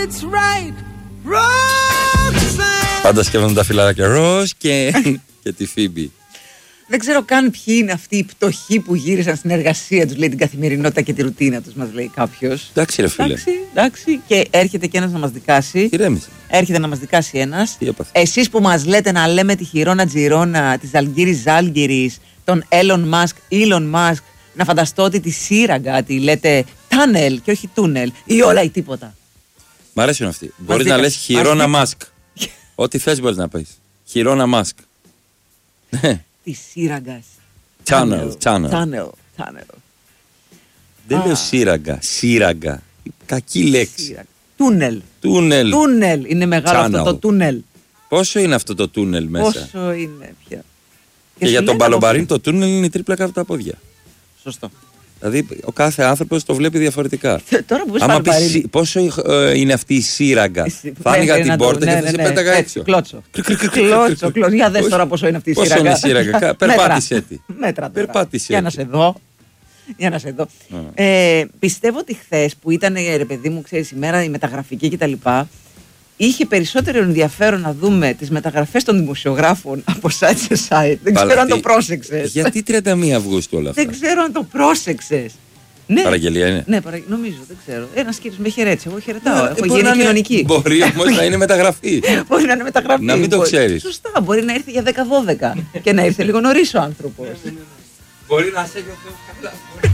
Πάντα σκέφτονται τα φιλαράκια Ροζ και τη Φίμπη. Δεν ξέρω καν ποιοι είναι αυτοί οι πτωχοί που γύρισαν στην εργασία τους, λέει, την καθημερινότητα και τη ρουτίνα τους, μας λέει κάποιος. Εντάξει, ρε φίλε. Εντάξει, και έρχεται και ένας να μας δικάσει. Ηρέμησε. Έρχεται να μας δικάσει ένας. Τι έπαθε? Εσείς που μας λέτε να λέμε τη Χιρόνα Τζιρόνα, τη Ζαλγκύρης, τον Elon Musk, να φανταστώ ότι τη σύραγγα τη λέτε τάνελ και όχι τούνελ ή όλα ή τίποτα. Μ' αρέσουν αυτοί. Μπορείς να λες Χιρόνα Μάσκ. Ό,τι θες μπορείς να πεις. Χιρόνα Μάσκ. Τη σύραγγας. Channel. Δεν λέω σύραγγα. Σύραγγα. Κακή λέξη. Τούνελ. Είναι μεγάλο αυτό το τούνελ. Πόσο είναι αυτό το τούνελ μέσα? Πόσο είναι πια? Και για τον Παλομπαρίν το τούνελ είναι η τρίπλα κάτω από τα πόδια. Σωστό. Δηλαδή ο κάθε άνθρωπος το βλέπει διαφορετικά. Τώρα που άμα πεις πόσο είναι αυτή η σύραγγα, θα άνοιγα την πόρτα και θα σε πέταγα έξω. Κλώτσο. Για δες τώρα πόσο είναι αυτή η σύραγγα. Πόσο είναι η σύραγγα. Περπάτησε τη. Περπάτησε. Για να σε δω. Πιστεύω ότι χθες που ήταν, ρε παιδί μου, ξέρεις, η μέρα η μεταγραφική κτλ., είχε περισσότερο ενδιαφέρον να δούμε τις μεταγραφές των δημοσιογράφων από site σε site. Δεν ξέρω αν το πρόσεξες. Γιατί 31 Αυγούστου όλα αυτά? Δεν ξέρω αν το πρόσεξες. Ναι. Παραγγελία είναι? Ναι, νομίζω, δεν ξέρω. Ένας κύριος με χαιρέτησε. Εγώ χαιρετάω. Έχω γίνει κοινωνική. Μπορεί όμως να είναι μεταγραφή. Μπορεί να είναι μεταγραφή. Να μην το ξέρεις. Σωστά. Μπορεί να έρθει για 10-12 και να ήρθε λίγο νωρίς ο άνθρωπος. Μπορεί να σε έχει ο Θεός καλά.